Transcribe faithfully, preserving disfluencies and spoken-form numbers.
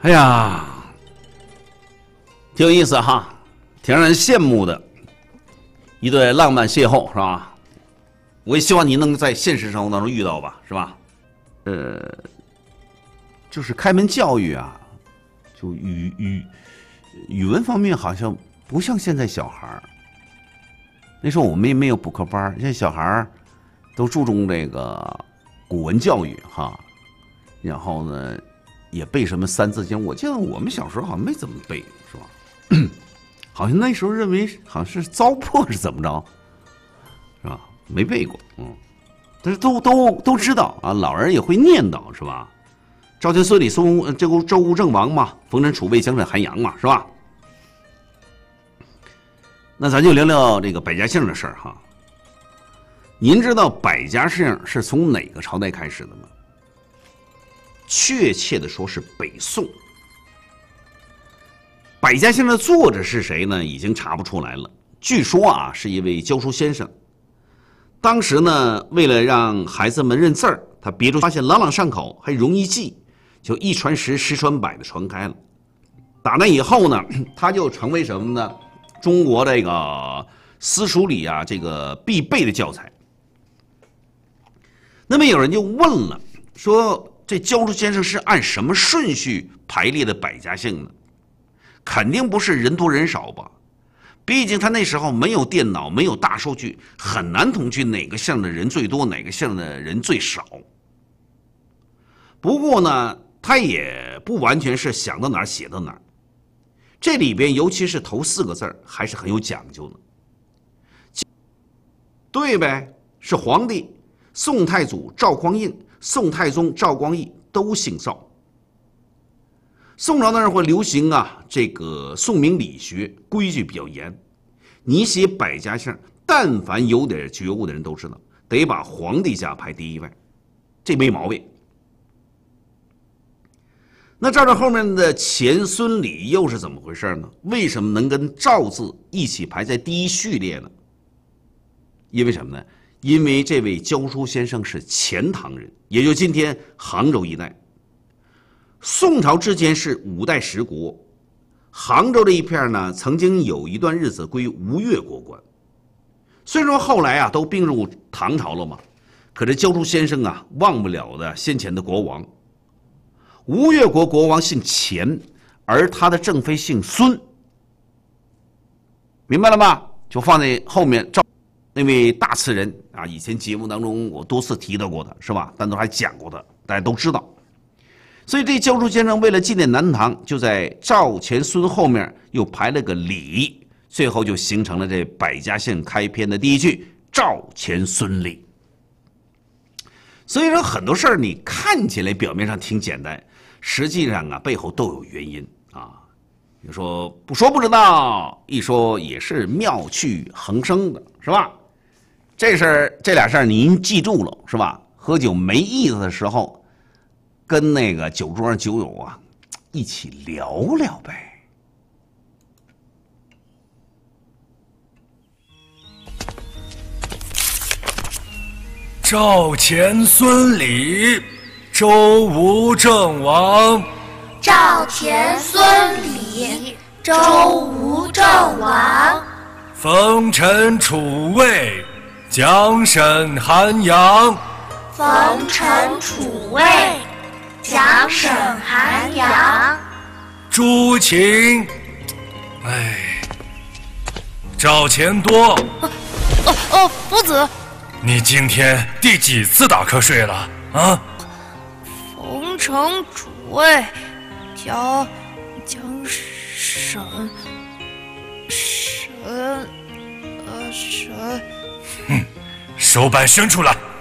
哎呀，挺有意思哈，挺让人羡慕的一对浪漫邂逅，是吧？我也希望你能在现实生活当中遇到吧，是吧？呃，就是开门教育啊，就语语语文方面好像不像现在小孩儿。那时候我们也没有补课班，现在小孩儿都注重这个古文教育哈，然后呢也背什么三字经。我记得我们小时候好像没怎么背，是吧？好像那时候认为好像是糟粕是怎么着，是吧？没背过，嗯，但是都都都知道啊，老人也会念叨，是吧？赵钱孙李松这个周吴郑王嘛，冯陈楚卫蒋沈韩杨嘛，是吧？那咱就聊聊这个百家姓的事儿哈。您知道百家姓是从哪个朝代开始的吗？确切的说是北宋。百家姓的作者是谁呢？已经查不出来了。据说啊，是一位教书先生。当时呢，为了让孩子们认字儿，他别出发现朗朗上口，还容易记，就一传十，十传百的传开了。打那以后呢，他就成为什么呢？中国这个私塾里啊，这个必备的教材。那么有人就问了，说这教书先生是按什么顺序排列的百家姓呢？肯定不是人多人少吧？毕竟他那时候没有电脑，没有大数据，很难统计哪个姓的人最多，哪个姓的人最少。不过呢，他也不完全是想到哪儿写到哪儿。这里边尤其是头四个字还是很有讲究的。对呗，是皇帝，宋太祖赵匡胤、宋太宗赵光义都姓赵。宋朝那会儿流行啊，这个宋明理学规矩比较严。你写百家姓，但凡有点觉悟的人都知道，得把皇帝家排第一位，这没毛病。那照着后面的钱孙李又是怎么回事呢？为什么能跟赵字一起排在第一序列呢？因为什么呢？因为这位教书先生是钱塘人，也就今天杭州一带。宋朝之前是五代十国，杭州这一片呢，曾经有一段日子归吴越国管。虽然说后来啊都并入唐朝了嘛，可这教书先生啊忘不了的先前的国王。吴越国国王姓钱，而他的正妃姓孙，明白了吗？就放在后面赵那位大词人啊，以前节目当中我多次提到过的是吧？单独还讲过的，大家都知道。所以这教书先生为了纪念南唐，就在赵钱孙后面又排了个李，最后就形成了这百家姓开篇的第一句赵钱孙李。所以说很多事儿你看起来表面上挺简单，实际上啊背后都有原因啊。你说不说不知道，一说也是妙趣横生的，是吧？这事儿这俩事儿您记住了是吧？喝酒没意思的时候，跟那个酒桌上酒友啊一起聊聊呗。 赵钱孙李，周吴郑王。 赵钱孙李，周吴郑王。 冯陈楚卫，蒋沈韩杨。 冯陈楚卫，蒋沈韩杨。 朱秦，哎，赵钱多。 哦哦哦，夫子。 你今天第几次打瞌睡了啊？ 冯陈楚卫，蒋蒋沈沈呃沈。 哼，手板伸出来。